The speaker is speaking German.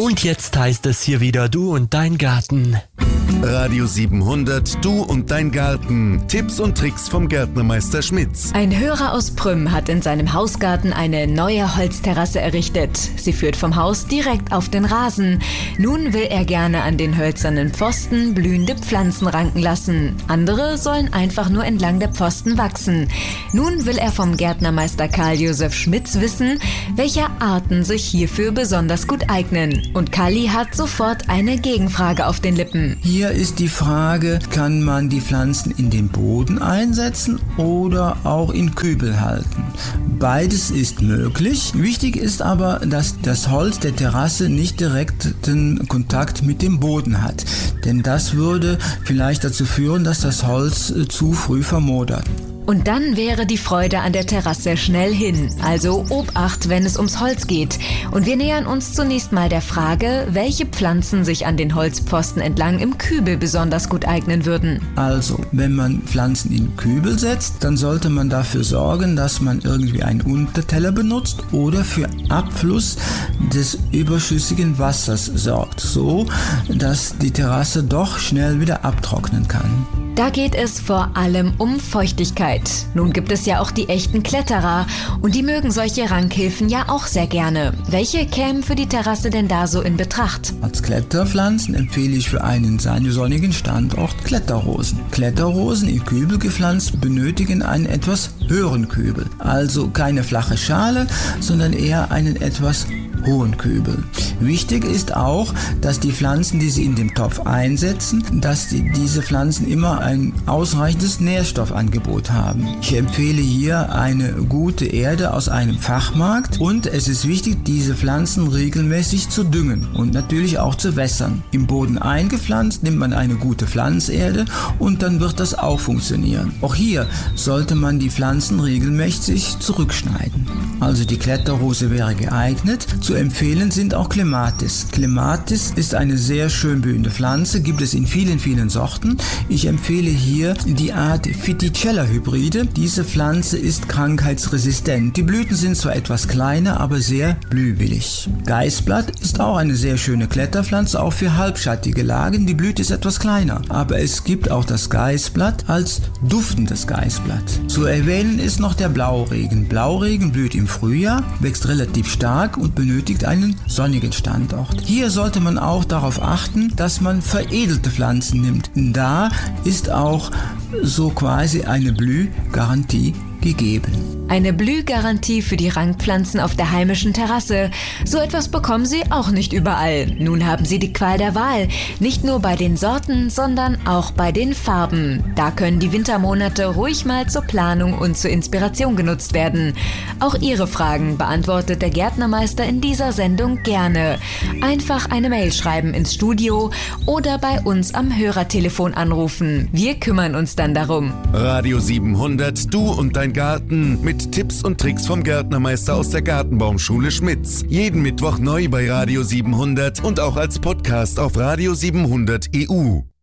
Und jetzt heißt es hier wieder Du und dein Garten. Radio 700, Du und dein Garten. Tipps und Tricks vom Gärtnermeister Schmitz. Ein Hörer aus Prüm hat in seinem Hausgarten eine neue Holzterrasse errichtet. Sie führt vom Haus direkt auf den Rasen. Nun will er gerne an den hölzernen Pfosten blühende Pflanzen ranken lassen. Andere sollen einfach nur entlang der Pfosten wachsen. Nun will er vom Gärtnermeister Karl-Josef Schmitz wissen, welche Arten sich hierfür besonders gut eignen. Und Kalli hat sofort eine Gegenfrage auf den Lippen. Hier ist die Frage, kann man die Pflanzen in den Boden einsetzen oder auch in Kübel halten? Beides ist möglich. Wichtig ist aber, dass das Holz der Terrasse nicht direkten Kontakt mit dem Boden hat. Denn das würde vielleicht dazu führen, dass das Holz zu früh vermodert. Und dann wäre die Freude an der Terrasse schnell hin. Also Obacht, wenn es ums Holz geht. Und wir nähern uns zunächst mal der Frage, welche Pflanzen sich an den Holzpfosten entlang im Kübel besonders gut eignen würden. Also, wenn man Pflanzen in Kübel setzt, dann sollte man dafür sorgen, dass man irgendwie einen Unterteller benutzt oder für Abfluss des überschüssigen Wassers sorgt, so dass die Terrasse doch schnell wieder abtrocknen kann. Da geht es vor allem um Feuchtigkeit. Nun gibt es ja auch die echten Kletterer und die mögen solche Rankhilfen ja auch sehr gerne. Welche kämen für die Terrasse denn da so in Betracht? Als Kletterpflanzen empfehle ich für einen sonnigen Standort Kletterrosen. Kletterrosen in Kübel gepflanzt benötigen einen etwas höheren Kübel. Also keine flache Schale, sondern eher einen etwas hohen Kübel. Wichtig ist auch, dass die Pflanzen, die Sie in dem Topf einsetzen, dass diese Pflanzen immer ein ausreichendes Nährstoffangebot haben. Ich empfehle hier eine gute Erde aus einem Fachmarkt und es ist wichtig, diese Pflanzen regelmäßig zu düngen und natürlich auch zu wässern. Im Boden eingepflanzt nimmt man eine gute Pflanzerde und dann wird das auch funktionieren. Auch hier sollte man die Pflanzen regelmäßig zurückschneiden. Also die Kletterrose wäre geeignet. Zu empfehlen sind auch Clematis. Clematis ist eine sehr schön blühende Pflanze, gibt es in vielen Sorten. Ich empfehle hier die Art Phyticella hybride. Diese Pflanze ist krankheitsresistent. Die Blüten sind zwar etwas kleiner, aber sehr blühwillig. Geißblatt ist auch eine sehr schöne Kletterpflanze, auch für halbschattige Lagen. Die Blüte ist etwas kleiner, aber es gibt auch das Geißblatt als duftendes Geißblatt. Zu erwähnen ist noch der Blauregen. Blauregen blüht im Frühjahr, wächst relativ stark und benötigt einen sonnigen Standort. Hier sollte man auch darauf achten, dass man veredelte Pflanzen nimmt. Da ist auch so quasi eine Blühgarantie gegeben. Eine Blühgarantie für die Rankpflanzen auf der heimischen Terrasse. So etwas bekommen Sie auch nicht überall. Nun haben Sie die Qual der Wahl. Nicht nur bei den Sorten, sondern auch bei den Farben. Da können die Wintermonate ruhig mal zur Planung und zur Inspiration genutzt werden. Auch Ihre Fragen beantwortet der Gärtnermeister in dieser Sendung gerne. Einfach eine Mail schreiben ins Studio oder bei uns am Hörertelefon anrufen. Wir kümmern uns dann darum. Radio 700, Du und dein Garten mit Tipps und Tricks vom Gärtnermeister aus der Gartenbaumschule Schmitz. Jeden Mittwoch neu bei Radio 700 und auch als Podcast auf Radio 700 EU.